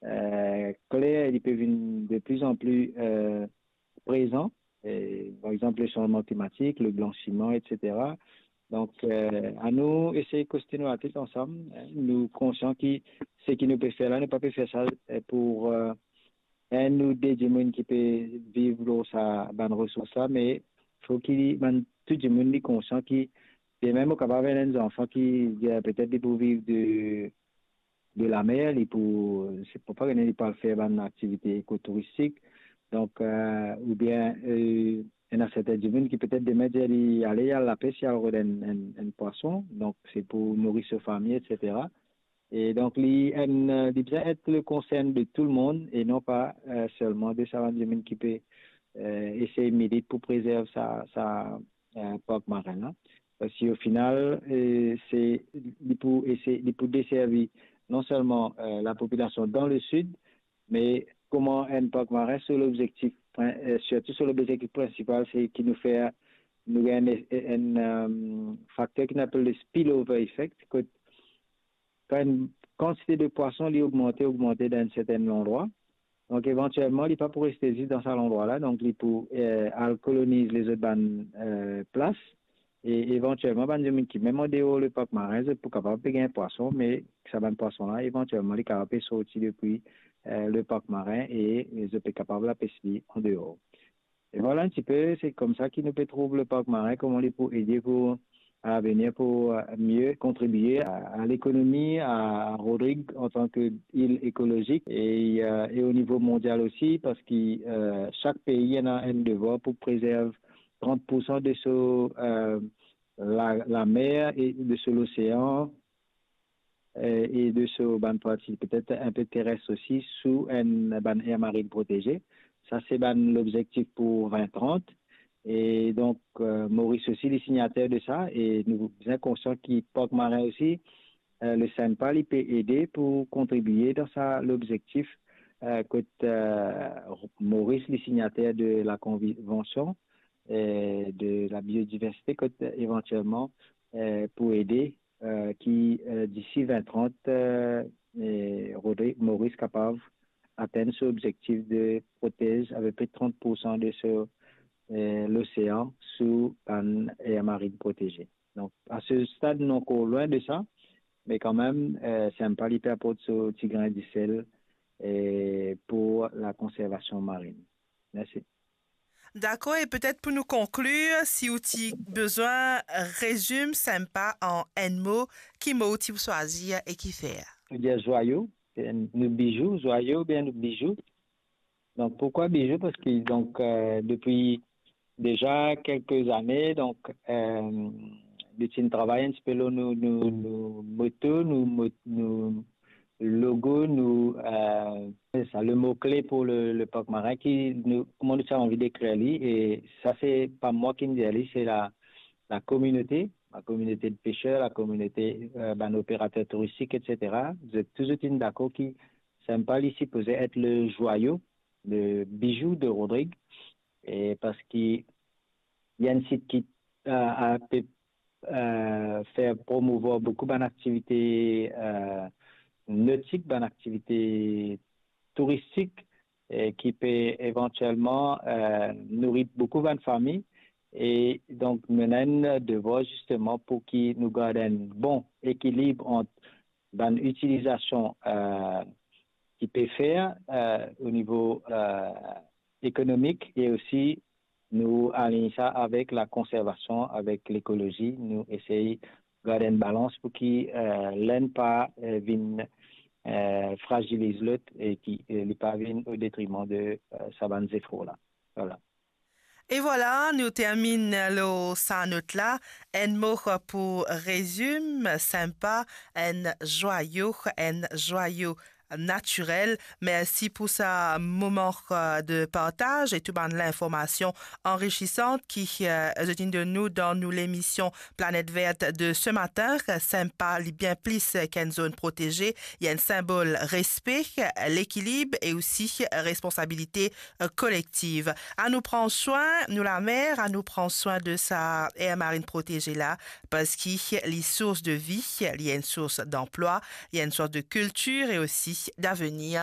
clair, il peut venir de plus en plus présent. Par exemple, le changement climatique, le blanchiment, etc. Donc, à nous, essayer de coster nos têtes ensemble, hein, nous conscients qui, ce qui nous peut faire là, ne pas peut faire ça pour nous dédier gens qui peut vivre ça, ban ressources là, mais faut qu'il tout le monde est conscient qui, et même au capable des enfants qui peut-être ils peuvent vivre de la mer, c'est pour pas qu'ils pas faire une activité écotouristique. Donc, ou bien, il y a certains gens qui peut-être demain disent aller à la pêche, il y a un poisson, donc c'est pour nourrir sa famille, etc. Et donc, il doit être le concern de tout le monde et non pas seulement de savants gens qui peut essayer de m'aider pour préserver sa parc marin. Là. Parce qu'au final, c'est pour essayer pour desservir non seulement la population dans le sud, mais comment un parc marin sur l'objectif, surtout sur l'objectif principal, c'est qui nous fait nous un facteur qu'on appelle le spillover effect. Quand une quantité de poissons est augmentée dans un certain endroit, donc éventuellement, il n'est pas pour rester juste dans cet endroit-là, donc il pour coloniser les autres places et éventuellement, qui même en dehors le parc marin, c'est pour capable de gagner un poisson, mais ça ban poisson-là, éventuellement, il est capable de sortir depuis le parc marin et ils sont capables de pêcher en dehors. Et voilà un petit peu, c'est comme ça qu'il nous peut trouver le parc marin, comment il peut aider à venir pour mieux contribuer à l'économie, à Rodrigue en tant qu'île écologique et au niveau mondial aussi, parce que chaque pays a un devoir pour préserver 30% de la mer et de l'océan et de ce ban partie peut-être un peu terrestre aussi sous un ban air marine protégé. Ça, c'est l'objectif pour 2030. Et donc, Maurice aussi, les signataires de ça, et nous sommes conscients qu'il parc marin aussi, le SANPAL, il peut aider pour contribuer dans ça, l'objectif que Maurice, les signataires de la convention de la biodiversité, que éventuellement pour aider qui d'ici 2030, Maurice capable d'atteindre ce objectif de protéger avec près de 30% de l'océan sous une aire marine protégée. Donc, à ce stade, nous sommes encore loin de ça, mais quand même, c'est un pas hyper pour ce petit grain de sel pour la conservation marine. Merci. D'accord, et peut-être pour nous conclure, si vous avez besoin, résume sympa en un mot, qui mot vous choisir et qui faire. Je veux dire joyaux, nos bijoux, joyaux, bien nos bijoux. Donc, pourquoi bijoux? Parce que donc, depuis déjà quelques années, donc, le travail un petit peu là, nos motos, nos logos, c'est ça, le mot-clé pour le parc marin qui nous, comment nous avons envie d'écrire lui, et ça, c'est pas moi qui me dis, c'est la communauté de pêcheurs, la communauté opérateurs touristiques, etc. Vous êtes tous d'accord qui sympa ici peut être le joyau, le bijou de Rodrigue, et parce qu'il y a un site qui peut faire promouvoir beaucoup d'activités nautiques, d'activités touristiques, et qui peut éventuellement nourrir beaucoup de familles. Et donc, nous avons un devoir justement pour qu'il nous garde un bon équilibre entre l'utilisation qu'il peut faire au niveau économique et aussi nous aligner ça avec la conservation, avec l'écologie. Nous essayons de garder une balance pour qu'il l'un pas vienne fragilise l'autre et qui ne pas vienne au détriment de sa bande là. Voilà. Et voilà, nous terminons sa note là. Un mot pour résume, sympa, un joyau naturel. Merci pour ce moment de partage et tout l'information enrichissante qui est de nous dans l'émission Planète Verte de ce matin. Sympa, bien plus qu'une zone protégée. Il y a un symbole respect, l'équilibre et aussi responsabilité collective. À nous prendre soin, nous la mer, à nous prendre soin de sa aire marine protégée là, parce qu'il y a les sources de vie, il y a une source d'emploi, il y a une source de culture et aussi d'avenir